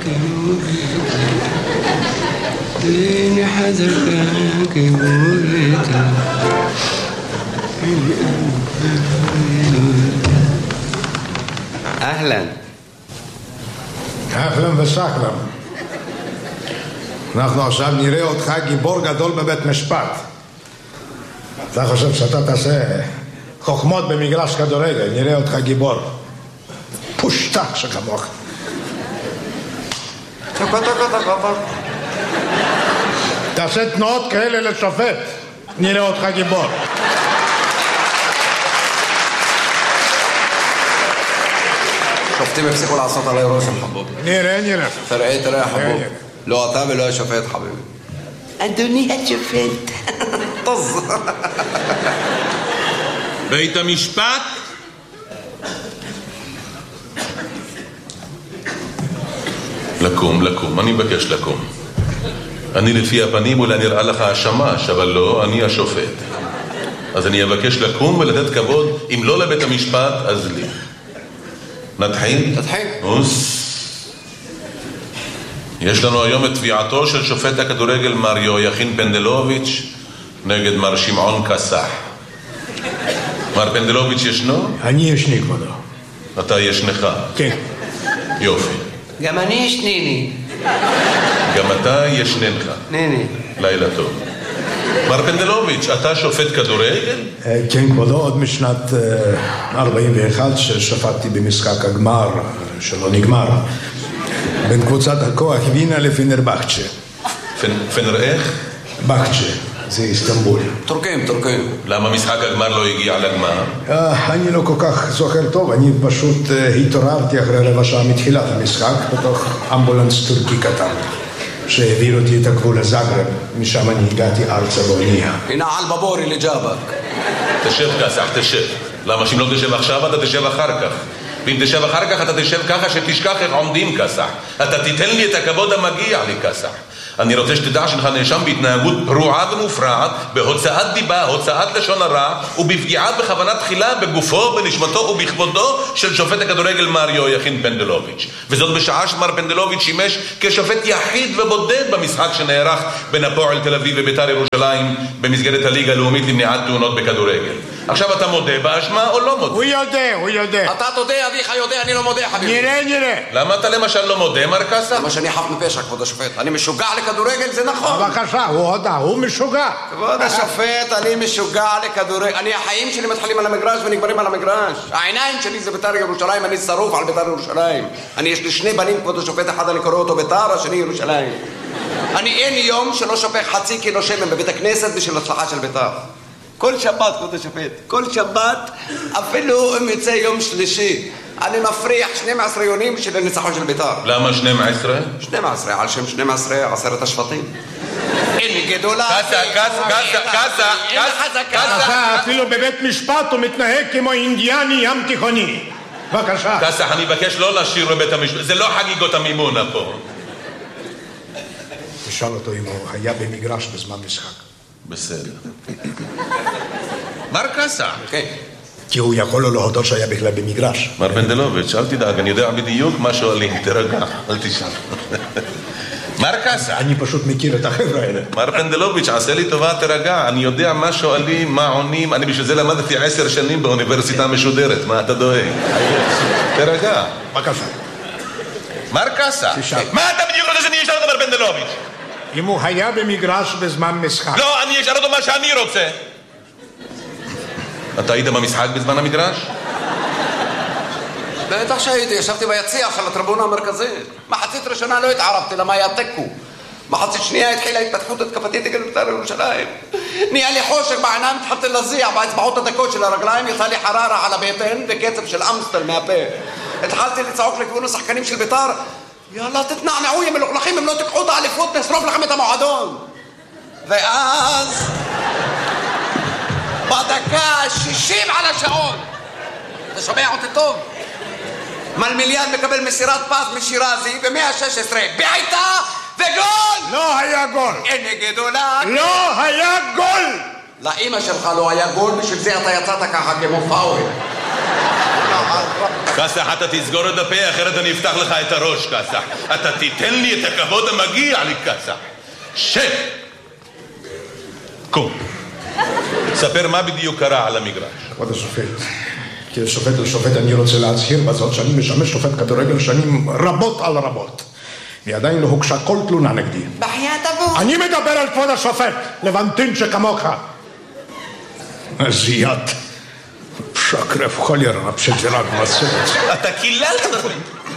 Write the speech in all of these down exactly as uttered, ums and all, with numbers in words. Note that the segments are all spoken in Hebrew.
דני חזקה כבורתה אהלן אהלן וסהלן. אנחנו עכשיו נראה אותך גיבור גדול בבית משפט. אתה חושב שאתה תעשה חוכמות במגרש כדורגל, נראה אותך גיבור. פושטח שכמוך. תעשה תנועות כאלה לשופט, נראה אותך גיבור. שופטים הפסיקו לעשות עלי ראש עם חבוב. נראה, נראה. תראה, תראה חבוב. לא אתה ולא השופט חביבי. אדוני השופט. טוז. בית המשפט? לקום, לקום, אני מבקש לקום. אני לפי הפנים אולי נראה לך השמש, אבל לא, אני השופט. אז אני אבקש לקום ולתת כבוד, אם לא לבית המשפט, אז לי. נתחיל? נתחיל. אוס. יש לנו היום את תביעתו של שופט הכדורגל מר יהויכין פנדלוביץ' נגד מר שמעון קסח. מר פנדלוביץ' ישנו? אני ישני כבודו. אתה ישנך? כן. יופי. גם אני ישניני. גם אתה ישננך. ניני. לילה טוב. מר פנדלוביץ', אתה שופט כדורגל? כן כבודו, עוד משנת ארבעים ואחת ששפטתי במשחק הגמר שלא נגמר בין קבוצת הכוח וינה לפנרבחצ'ה. פנר איך? בחצ'ה, זה איסטנבול. טורקים, טורקים. למה משחק הגמר לא הגיע לגמר? אני לא כל כך זוכר טוב, אני פשוט התעוררתי אחרי רבע שעה מתחילת המשחק בתוך אמבולנס טורקי קטן שהעביר אותי את הגבול לזאגרב, משם אני הגעתי ארצה באונייה. הנה על בבורי לג'אבק. תשב קסח, תשב. למה שאם לא תשב עכשיו אתה תשב אחר כך? ואם תשב אחר כך אתה תשב ככה שתשכח איך עומדים קסח. אתה תיתן לי את הכבוד המגיע לי קסח. אני רוצה שתדע שנך נאשם בהתנהגות פרועה ומופרעת, בהוצאת דיבה, הוצאת לשון הרע, ובפגיעה בכוונה תחילה בגופו, בנשמתו ובכבודו של שופט הכדורגל מר יהויכין פנדלוביץ'. וזאת בשעה שמר פנדלוביץ' שימש כשופט יחיד ובודד במשחק שנערך בין הפועל תל אביב ובית"ר ירושלים במסגרת הליגה הלאומית למניעת תאונות בכדורגל. עכשיו אתה מודה באשמה או לא מודה? הוא יודע, הוא יודע. אתה תודה, אביך יודע, אני לא מודה חביבי. נראה, נראה. למה אתה למשל לא מודה, מר קסח? למה שאני חף מפשע, כבוד השופט. אני משוגע לכדורגל, זה נכון. בבקשה, הוא הודה, הוא משוגע. כבוד השופט, אני משוגע לכדורגל. אני, החיים שלי מתחילים על המגרש ונגמרים על המגרש. העיניים שלי זה בית"ר ירושלים, אני שרוף על בית"ר ירושלים. אני, יש לי שני בנים, כבוד השופט, אחד אני קורא אותו בית"ר, השני ירושלים. אני אין יום שלא שופך חצי קילו שמן בבית הכנסת בשביל הצלחה של בית"ר. כל שבת, כבוד השופט, כל שבת, אפילו אם יצא יום שלישי, אני מפריח שנים עשר יונים של הניצחון של בית"ר. למה שנים עשרה? שנים עשרה, על שם שנים עשרה, עשרת השבטים. אין גדולה. קסה, קסה, קסה, קסה, קסה. אפילו בבית משפט הוא מתנהג כמו אינדיאני ים תיכוני. בבקשה. קסה, אני מבקש לא לשיר בבית המשפט, זה לא חגיגות המימונה פה. תשאל אותו אם הוא היה במגרש בזמן משחק. בסדר. מר קסה. כן. כי הוא יכול לו להודות שהיה בכלל במגרש. מר פנדלוביץ', אל תדאג, אני יודע בדיוק מה שואלים, תרגע, אל תשאל. מר קסה. אני פשוט מכיר את החבר'ה האלה. מר פנדלוביץ', עשה לי טובה, תרגע, אני יודע מה שואלים, מה עונים, אני בשביל זה למדתי עשר שנים באוניברסיטה משודרת, מה אתה דואג? תרגע. בבקשה. מר קסה. מה אתה בדיוק רוצה שאני אשאל אותך, מר פנדלוביץ'? אם הוא היה במגרש בזמן משחק. לא, אני אשאל אותו מה שאני רוצה. אתה היית במשחק בזמן המגרש? בטח שהייתי, ישבתי ביציע של הטריבונה המרכזית. מחצית ראשונה לא התערבתי, למה היה תיקו. מחצית שנייה התחילה התפתחות התקפתית נגד בית"ר ירושלים. נהיה לי חושך בעיניים, התחלתי להזיע באצבעות הדקות של הרגליים, יצא לי חררה על הבטן וקצב של אמסטל מהפה. התחלתי לצעוק לכיוון השחקנים של בית"ר, יאללה תתנענעו יא מלוכלכים, אם לא תיקחו את האליפות נשרוף לכם את המועדון. ואז בדקה שישים על השעון, אתה שומע אותי טוב? מלמיליאן מקבל מסירת פס משירזי ב-מאה ושש עשרה, בעיטה וגול! לא היה גול. אין גדולה. לא היה גול. לאמא שלך לא היה גול, בשביל זה אתה יצאת ככה כמו פאול. כסח, אתה תסגור את הפה, אחרת אני אפתח לך את הראש, כסח. אתה תיתן לי את הכבוד המגיע לי, כסח. שב! קום. ספר מה בדיוק קרה על המגרש. כבוד השופט, כשופט לשופט אני רוצה להצהיר בזאת שאני משמש שופט כדורגל שנים רבות על רבות. ועדיין לא הוגשה כל תלונה נגדי. בחיית אבו. אני מדבר על כבוד השופט, לבנטין שכמוך. זיית. שקרף חולר, פשטרק מסורת. אתה קיללת אותי.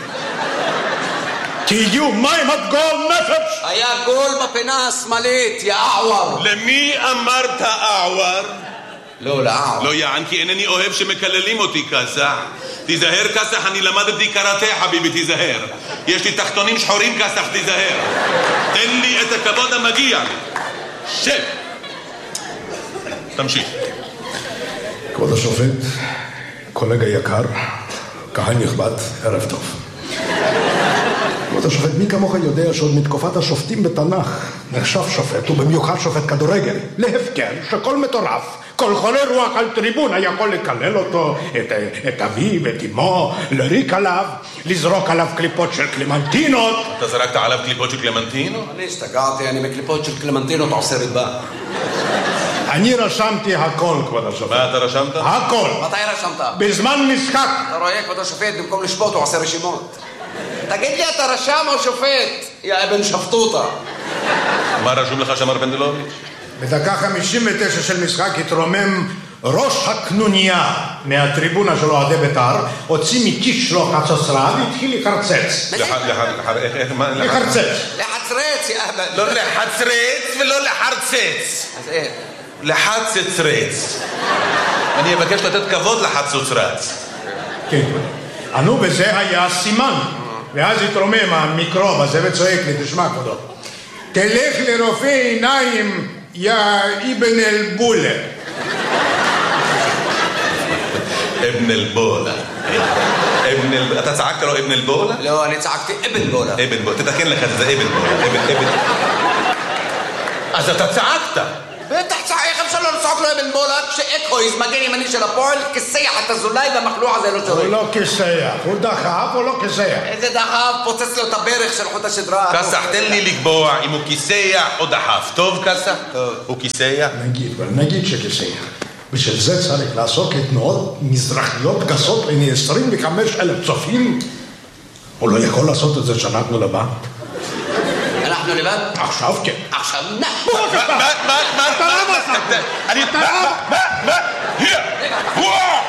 תהיו מים עד גול נפש! היה גול בפינה השמאלית, יא אעוור. למי אמרת אעוור? לא, לאעוור. לא יען, כי אינני אוהב שמקללים אותי, כסח. תיזהר, כסח, אני למדתי קראטה, חביבי, תיזהר. יש לי תחתונים שחורים, כסח, תיזהר. תן לי את הכבוד המגיע לי. שב! תמשיך. כבוד השופט, קולגה יקר, קהל נכבד, ערב טוב. כבוד השופט, מי כמוך יודע שעוד מתקופת השופטים בתנ"ך נחשב שופט, ובמיוחד שופט כדורגל, להפקר שכל מטורף, כל חולה רוח על טריבונה יכול לקלל אותו, את, את אביו, את אמו, לריק עליו, לזרוק עליו קליפות של קלמנטינות. אתה זרקת עליו קליפות של קלמנטינות? אני השתגעתי, אני בקליפות של קלמנטינות עושה ריבה. אני רשמתי הכל, כבוד השופט. מה אתה רשמת? הכל. מתי רשמת? בזמן משחק. אתה רואה, כבוד השופט, במקום לשפוט הוא עושה רשימות. תגיד לי, אתה רשם או שופט? יא אבן שפטוטה. מה רשום לך, שמר פנדלוביץ'? בדקה חמישים ותשע של משחק התרומם ראש הקנוניה מהטריבונה של אוהדי בית"ר, הוציא מכיס שלו חצוצרה והתחיל לחרצץ. לחרצץ. לחצרץ, יא אבן. לא לחצרץ ולא לחרצץ. אז איך? לחצצרץ. אני אבקש לתת כבוד לחצוצרץ. כן, ענו בזה היה סימן. ואז התרומם המיקרוב הזה וצועק לי, תשמע כבודו, תלך לרופא עיניים, יא אבן אל-בולה. אבן אל-בולה. אתה צעקת לו אבן אל-בולה? לא, אני צעקתי אבן בולה. אבן בולה, תתקן לך את זה, אבן בולה. אבן, אבן. אז אתה צעקת. בטח צעק, איך אפשר לא לצעוק לו אבן בולה כשאקויז מגן ימני של הפועל כסייח את הזולאי והמחלוח הזה לא שורק. הוא לא כסייח, הוא דחף או לא כסייח? איזה דחף, פוצץ לו את הברך של חוט השדרה. כסח, תן לי לקבוע אם הוא כיסח או דחף. טוב, כסח? טוב. הוא כיסח? נגיד, אבל נגיד שכסייח. בשביל זה צריך לעשות תנועות מזרחיות גסות לעיני עשרים וחמישה אלף צופים. הוא לא יכול לעשות את זה שאנחנו לבד. אנחנו לבד? עכשיו כן. עכשיו נח. מה, מה, מה, מה, אתה לא מסך. אני... מה, מה, מה? hier! וואו!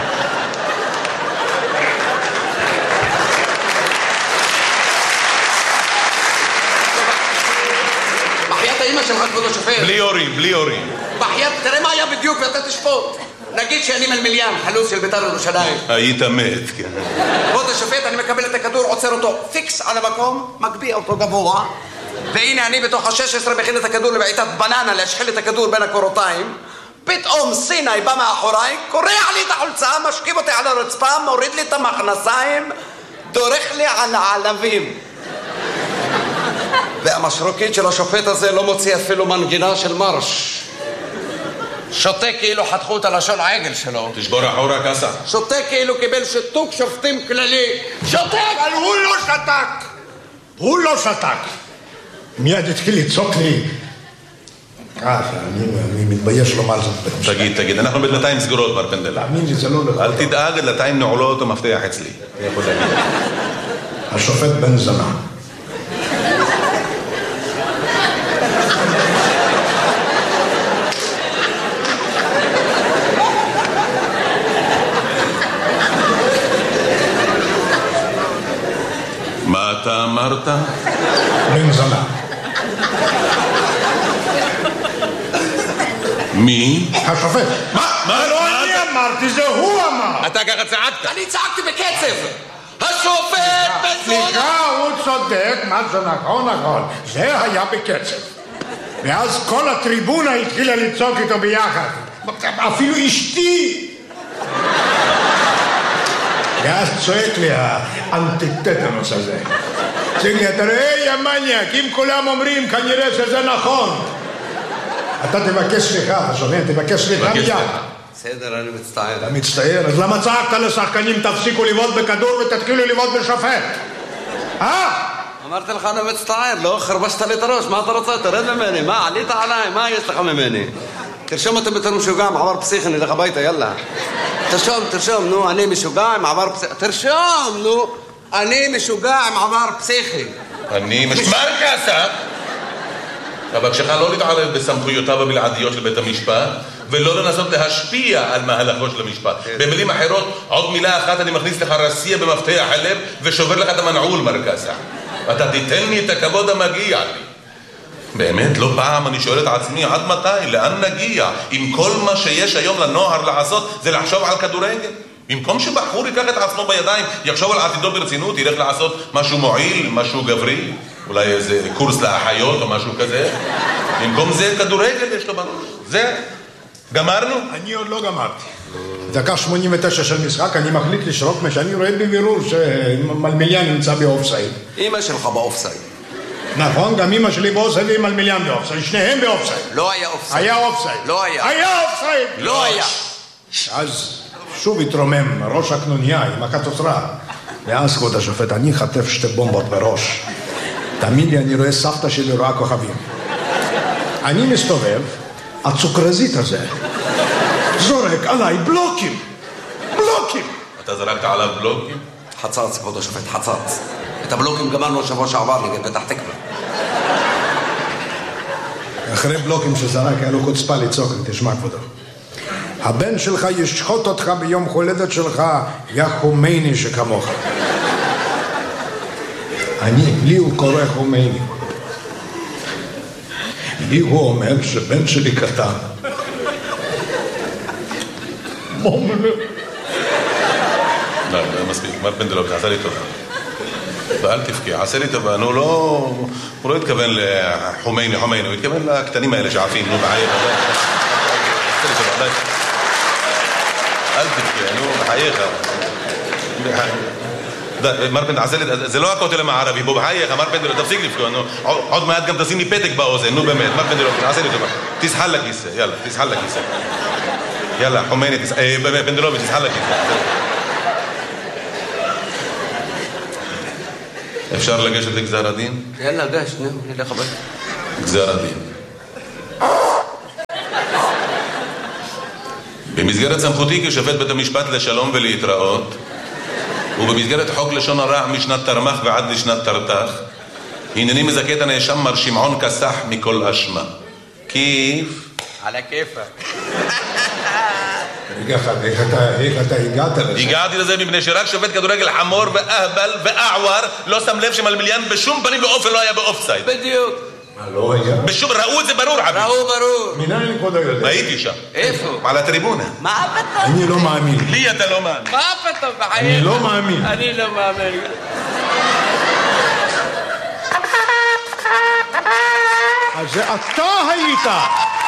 בחיית האמא שלך, כבוד השופט. בלי הורים, בלי הורים. בחיית, תראה מה היה בדיוק ואתה תשפוט. נגיד שאני מלמיליאן, חלוץ של בית"ר ירושלים. היית מת, כן. כבוד השופט, אני מקבל את הכדור, עוצר אותו פיקס על המקום, מגביה אותו גבוה, והנה אני בתוך ה-שש עשרה מכין את הכדור לבעיטת בננה, להשחיל את הכדור בין הקורותיים. פתאום סיני בא מאחוריי, קורע לי את החולצה, משכיב אותי על הרצפה, מוריד לי את המכנסיים, דורך לי על העלבים. והמשרוקית של השופט הזה לא מוציא אפילו מנגינה של מרש. שותה כאילו חתכו את הלשון העגל שלו. תשבור אחורה, כסח. שותה כאילו קיבל שיתוק שופטים כללי. שותק! אבל הוא לא שתק! הוא לא שתק! מיד התחיל לצעוק לי. אה, אני מתבייש לומר זאת. תגיד, תגיד, אנחנו בדלתיים סגורות, בר פנדל. תאמין לי, זה לא לך. אל תדאג, דלתיים נעולות ומפתח אצלי. אני יכול להגיד. השופט בן זנה. מה אתה אמרת? בן זנה. מי? השופט. מה? מה? לא אני אמרתי, זה הוא אמר. אתה ככה צעקת. אני צעקתי בקצב. השופט בן זונה. סליחה, הוא צודק, מה זה נכון, נכון. זה היה בקצב. ואז כל הטריבונה התחילה לצעוק איתו ביחד. אפילו אשתי. ואז צועק לי האנטיטטנוס הזה. צועק לי, אתה רואה, יא מניאק, אם כולם אומרים, כנראה שזה נכון. אתה תבקש סליחה, אתה שומע? תבקש סליחה מיד. בסדר, אני מצטער. אתה מצטער? אז למה צעקת לשחקנים תפסיקו לבעוט בכדור ותתחילו לבעוט בשופט? אה? אמרתי לך, אני מצטער, לא חרבשת לי את הראש, מה אתה רוצה? תרד ממני, מה, עלית עליי, מה יש לך ממני? תרשום אותי בתור משוגע עם עבר פסיכי, נלך הביתה, יאללה. תרשום, תרשום, נו, אני משוגע עם עבר פסיכי. תרשום, נו, אני משוגע עם עבר פסיכי. אני משוגע כסף. אבל כשך לא להתערב בסמכויותיו הבלעדיות של בית המשפט, ולא לנסות להשפיע על מהלכו של המשפט. במילים אחרות, עוד מילה אחת אני מכניס לך רסייה במפתח הלב ושובר לך את המנעול, מר כסף. אתה תיתן לי את הכבוד המגיע לי. באמת, לא פעם אני שואל את עצמי, עד מתי? לאן נגיע? אם כל מה שיש היום לנוער לעשות זה לחשוב על כדורגל? במקום שבחור ייקח את עצמו בידיים, יחשוב על עתידו ברצינות, ילך לעשות משהו מועיל, משהו גברי, אולי איזה קורס לאחיות או משהו כזה. במקום זה כדורגל יש לו בראש. זה, גמרנו? אני עוד לא גמרתי. דקה שמונים ותשע של משחק, אני מחליט לשרוק מה שאני רואה בבירור שמלמיליאן נמצא באופסייד. אמא שלך באופסייד. נכון, גם אמא שלי באופסייד ועם מלמיליאן באופסייד, שניהם באופסייד. לא היה אופסייד. היה אופסייד. לא היה. היה אופסייד. לא היה. אז שוב התרומם ראש הקנוניה עם הקטוטרה. ואז כבוד השופט, אני חטף שתי בומבות בראש. תאמין לי, אני רואה סבתא שלי רואה כוכבים. אני מסתובב, הצוקרזית הזה זורק עליי בלוקים. בלוקים. אתה זרקת עליו בלוקים? חצץ, כבוד השופט, חצץ. את הבלוקים גמרנו שבוע שעבר נגד פתח תקווה. אחרי בלוקים שזרק היה לו חוצפה לצעוק, תשמע כבודו. הבן שלך ישחוט אותך ביום הולדת שלך, יא חומייני שכמוך. אני, לי הוא קורא חומייני. לי הוא אומר שבן שלי קטן. מומלו. לא, לא מספיק, מר פנדלוב, עשה לי טובה. ואל תפקיע, עשה לי טובה, נו לא... הוא לא התכוון לחומייני, חומייני, הוא התכוון לקטנים האלה שעפים, נו בעייך. עשה לי טובה, אל תפקיע, נו בחייך. מר פנדלוב, עשה לי... זה לא הכותל המערבי, בוא בחייך, מר פנדלוב, תפסיק לפקוע, נו. עוד מעט גם תשים לי פתק באוזן, נו באמת, מר פנדלוב, עשה לי טובה. תסחל לכיסא, יאללה, תסחל לכיסא. יאללה, חומייני, פנדלוב, תסחל לכיסא. אפשר לגשת לגזר הדין? יאללה, גש, נו, נלך הביתה. גזר הדין. במסגרת סמכותי כשופט בית המשפט לשלום ולהתראות, ובמסגרת חוק לשון הרע משנת תרמ"ח ועד לשנת תרת"ח, הנני מזכה את הנאשם מר שמעון כסח מכל אשמה. כיף? על הכיפק. איך אתה הגעת לזה? הגעתי לזה מפני שרק שופט כדורגל חמור ואהבל ואעואר לא שם לב שמלמיליאן בשום פנים ואופן לא היה באופסייד. בדיוק. מה, לא היה? בשום, ראו את זה ברור, עבי. ראו ברור. מנין כבודו יודע? הייתי שם. איפה? על הטריבונה. מה פתאום? אני לא מאמין. לי אתה לא מאמין. מה פתאום? אני לא מאמין. אני לא מאמין. אז זה אתה היית.